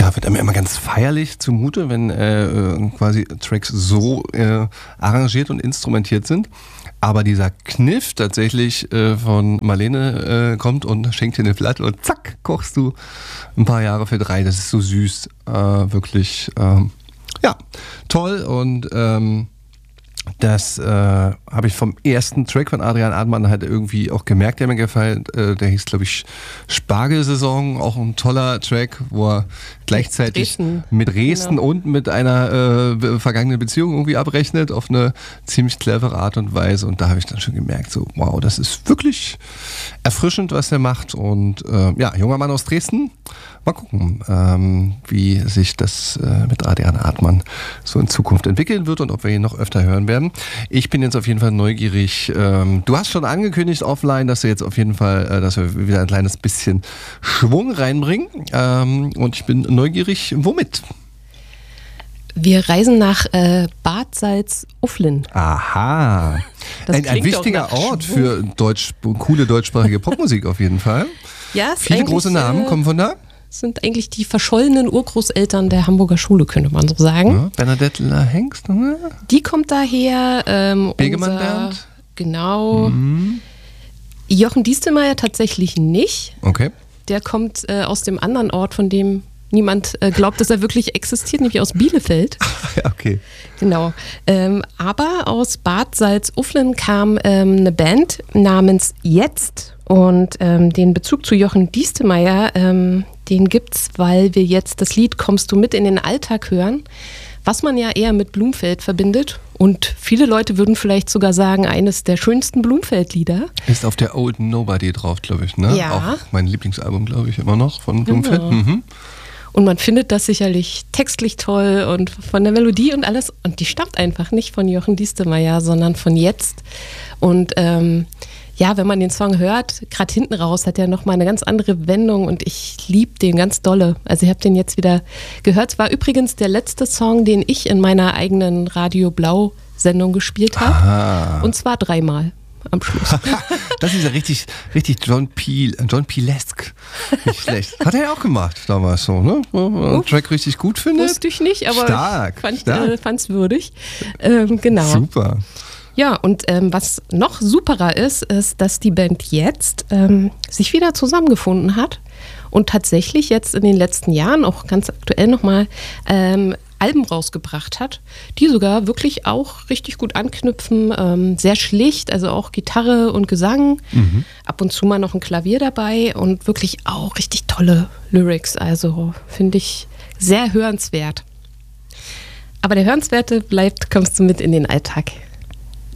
wird einem immer ganz feierlich zumute, wenn quasi Tracks so arrangiert und instrumentiert sind. Aber dieser Kniff tatsächlich von Marlene kommt und schenkt dir eine Platte und zack, kochst du ein paar Jahre für 3. Das ist so süß. Wirklich, toll. Und das habe ich vom ersten Track von Adrian Artmann halt irgendwie auch gemerkt, der mir gefällt. Der hieß, glaube ich, Spargelsaison, auch ein toller Track, wo er gleichzeitig mit Dresden genau. und mit einer vergangenen Beziehung irgendwie abrechnet auf eine ziemlich clevere Art und Weise. Und da habe ich dann schon gemerkt, so wow, das ist wirklich erfrischend, was er macht. Und junger Mann aus Dresden. Mal gucken, wie sich das mit Adrian Artmann so in Zukunft entwickeln wird und ob wir ihn noch öfter hören werden. Ich bin jetzt auf jeden Fall neugierig. Du hast schon angekündigt offline, dass du jetzt auf jeden Fall, dass wir wieder ein kleines bisschen Schwung reinbringen. Und ich bin neugierig, womit? Wir reisen nach Bad Salzuflen. Aha. Ein wichtiger Ort für coole deutschsprachige Popmusik auf jeden Fall. Ja, viele große Namen kommen von da. Sind eigentlich die verschollenen Urgroßeltern der Hamburger Schule, könnte man so sagen. Ja, Bernadette Hengst, ne? Die kommt daher. Begemann Bernd? Genau. Mhm. Jochen Diestelmeier tatsächlich nicht. Okay. Der kommt aus dem anderen Ort, von dem niemand glaubt, dass er wirklich existiert, nämlich aus Bielefeld. Okay. Genau. Aber aus Bad Salzuflen kam eine Band namens Jetzt. Und den Bezug zu Jochen Diestelmeier, den gibt's, weil wir jetzt das Lied Kommst du mit in den Alltag hören, was man ja eher mit Blumfeld verbindet. Und viele Leute würden vielleicht sogar sagen, eines der schönsten Blumfeld-Lieder. Ist auf der Old Nobody drauf, glaube ich, ne? Ja. Auch mein Lieblingsalbum, glaube ich, immer noch von Blumfeld. Genau. Mhm. Und man findet das sicherlich textlich toll und von der Melodie und alles. Und die stammt einfach nicht von Jochen Diestelmeier, sondern von Jetzt. Und wenn man den Song hört, gerade hinten raus, hat er nochmal eine ganz andere Wendung und ich liebe den ganz dolle. Also ich habe den jetzt wieder gehört. Es war übrigens der letzte Song, den ich in meiner eigenen Radio Blau Sendung gespielt habe. Und zwar 3-mal am Schluss. Das ist ja richtig John Peel-esque. Nicht schlecht. Hat er ja auch gemacht damals so, ne? Einen Track richtig gut findet. Wusste ich nicht, aber ich fand's würdig. Genau. Super. Ja, und was noch superer ist, dass die Band Jetzt sich wieder zusammengefunden hat und tatsächlich jetzt in den letzten Jahren auch ganz aktuell nochmal Alben rausgebracht hat, die sogar wirklich auch richtig gut anknüpfen. Sehr schlicht, also auch Gitarre und Gesang, ab und zu mal noch ein Klavier dabei und wirklich auch richtig tolle Lyrics. Also finde ich sehr hörenswert. Aber der Hörenswerte bleibt, kommst du mit in den Alltag.